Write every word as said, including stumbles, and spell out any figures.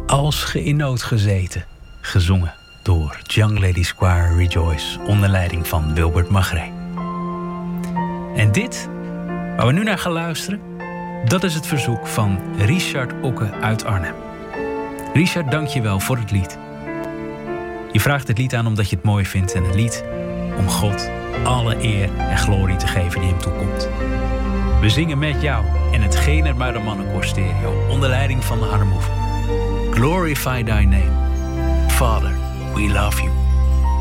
Als ge in nood gezeten, gezongen door Young Ladies Choir Rejoice onder leiding van Wilbert Magré. En dit, waar we nu naar gaan luisteren, dat is het verzoek van Richard Okke uit Arnhem. Richard, dank je wel voor het lied. Je vraagt het lied aan omdat je het mooi vindt en een lied om God alle eer en glorie te geven die hem toekomt. We zingen met jou en het Genermar Mannenkoor Stereo onder leiding van de Harmhoeven. Glorify thy name. Father, we love you.